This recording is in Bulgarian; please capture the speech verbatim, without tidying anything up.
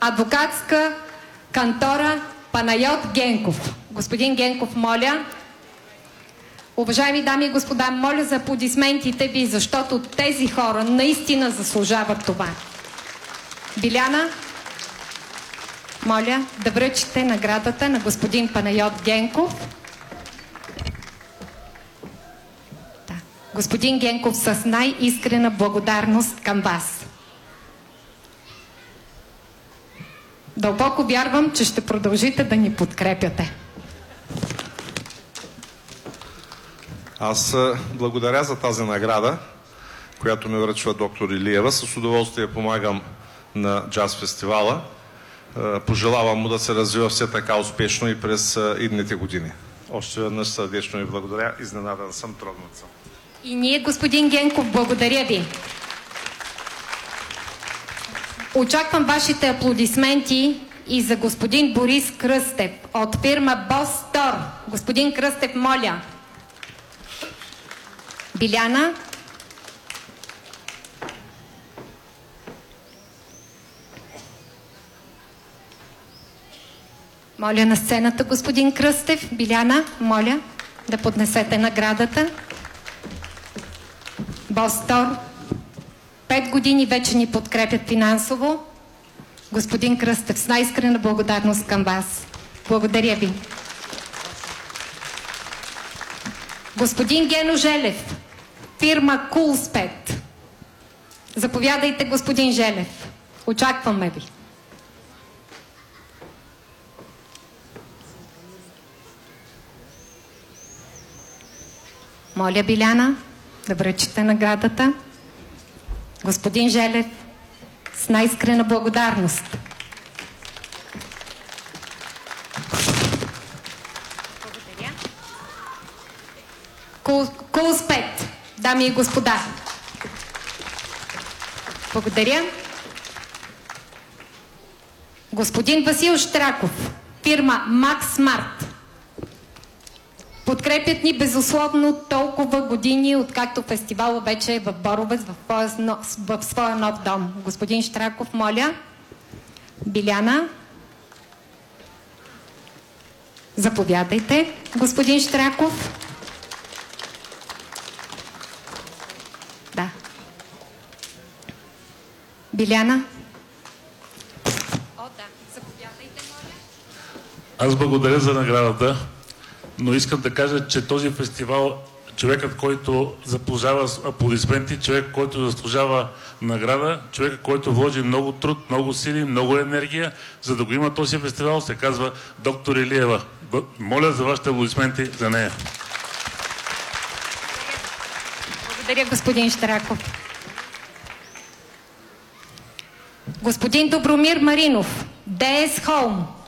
адвокатска кантора Панайот Генков. Господин Генков, моля. Уважаеми дами и господа, моля за аплодисментите ви, защото тези хора наистина заслужават това. Биляна, моля да връчите наградата на господин Панайот Генков. Да. Господин Генков, с най-искрена благодарност към вас. Дълбоко вярвам, че ще продължите да ни подкрепяте. Аз благодаря за тази награда, която ми връчва доктор Илиева. С удоволствие помагам на джаз фестивала. Пожелавам му да се развива все така успешно и през идните години. Още веднъж сърдечно ви благодаря. Изненадан съм, трогнат съм. И ние, господин Генков, благодаря ви. Очаквам вашите аплодисменти и за господин Борис Кръстев от фирма Бостор. Господин Кръстев, моля. Биляна. Моля на сцената господин Кръстев. Биляна, моля да поднесете наградата. Бостор. Пет години вече ни подкрепят финансово. Господин Кръстев, с най-искрена благодарност към вас. Благодаря ви. Господин Гено Желев, фирма Кулспет. Заповядайте, господин Желев. Очакваме ви. Моля, Биляна, да връчите наградата. Господин Желев, с най-искрена благодарност. Благодаря. Кулспет, дами и господа. Благодаря. Господин Васил Штраков, фирма Макс Смарт. Подкрепят ни безусловно толкова години, откакто фестивала вече е в Боровец, в, в, в своя нов дом. Господин Штраков, моля. Биляна. Заповядайте, господин Штраков. Да. Биляна. О, да. Заповядайте, моля. Аз благодаря за наградата, но искам да кажа, че този фестивал, човекът, който заслужава аплодисменти, човек, който заслужава награда, човек, който вложи много труд, много сили, много енергия, за да го има този фестивал, се казва доктор Илиева. Моля за вашите аплодисменти за нея. Благодаря, господин Штраков. Господин Добромир Маринов, Ди Ес Home.